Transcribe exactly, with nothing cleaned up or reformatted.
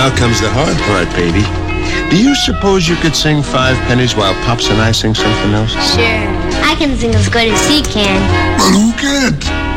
Now comes the hard part, baby. Do you suppose you could sing Five Pennies while Pops and I sing something else? Sure. I can sing as good as he can. But who can't?